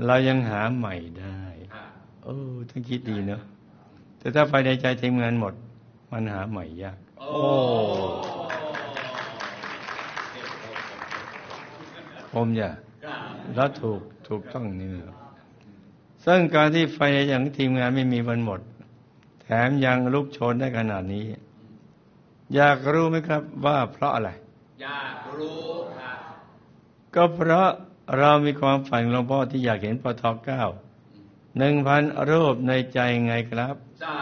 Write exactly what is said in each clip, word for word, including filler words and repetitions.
เรายังหาใหม่ได้เออต้องคิดดีเนอะแต่ถ้าไฟในใจทีมงานหมดมันหาใหม่ยากโอ้ผมอย่าแล้วถูกถูกต้องนี่ซึ่งการที่ไฟในใจของทีมงานไม่มีวันหมดแถมยังลุกโชนได้ขนาดนี้อยากรู้ไหมครับว่าเพราะอะไรอยากรู้ครับก็เพราะเรามีความฝันหลวงพ่อที่อยากเห็นปทเก้าหนึ่งพันรูปในใจไงครับ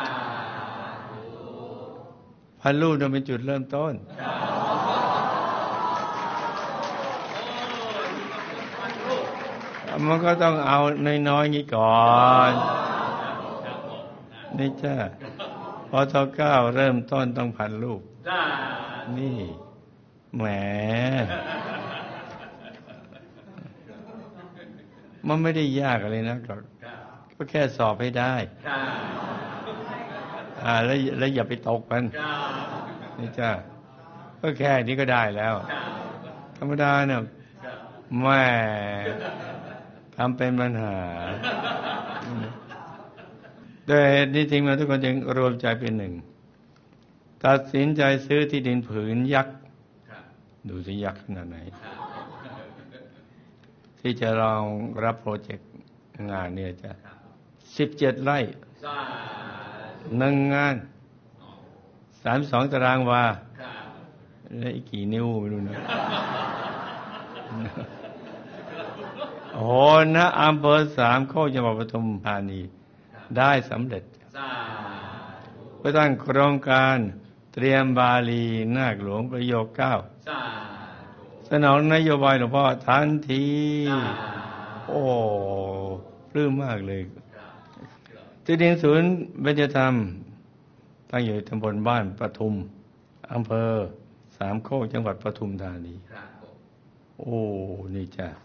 พันรูปจะเป็นจุดเริ่มต้นมันก็ต้องเอาน้อยๆนี้ก่อนนี่จ้าปทเก้าเริ่มต้นต้องพันรูปนี่แหมมันไม่ได้ยากอะไรนะหรอกก็แค่สอบให้ได้อ่าแล้วแล้วอย่าไปตกกันนี่จ้าก็แค่นี้ก็ได้แล้วธรรมดาเนี่ยแม่ทำเป็นปัญหาโดยเหตุนี้จริงมาทุกคนจึงรวมใจเป็นหนึ่งตัดสินใจซื้อที่ดินผืนยักษ์ดูสิยักษ์ขนาดไหนที่จะลองรับโปรเจกต์งานเนี่ยจะสิบเจ็ดไร่หนึ่งงานสามสองตารางวาและอีกกี่นิ้วไม่รู้นะโอ้นะอำเภอสามโคกจังหวัดปทุมธานีได้สำเร็จเพื่อตั้งโครงการเตรียมบาลีนาคหลวงประโยคเก้าสนองนโยบายหลวงพ่อทันทีโอ้ปลื้มมากเลยที่ดินศูนย์เบญจธรรมตั้งอยู่ตำบลบ้านปทุมอำเภอสามโคกจังหวัดปทุมธานีโอ้นี่จ้ะ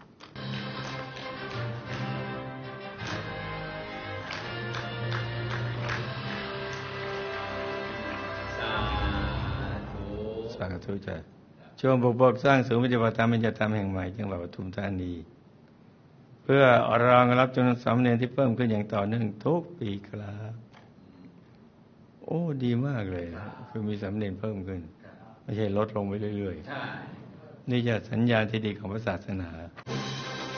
สาธุจ้ะช่วงบุกเบิกสร้างศูนย์ปฏิบัติธรรมเบญจธรรมแห่งใหม่จังหวัดปทุมธานีเพื่อรองรับจำนวนสามเณรที่เพิ่มขึ้นอย่างต่อเนื่องทุกปีครับโอ้ดีมากเลยคือมีสามเณรเพิ่มขึ้นไม่ใช่ลดลงไปเรื่อยๆนี่จะสัญญาณที่ดีของศาสนา